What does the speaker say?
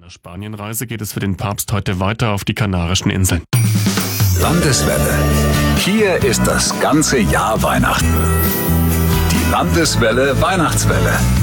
seiner Spanienreise geht es für den Papst heute weiter auf die Kanarischen Inseln. Landeswelle. Hier ist das ganze Jahr Weihnachten. Die Landeswelle Weihnachtswelle.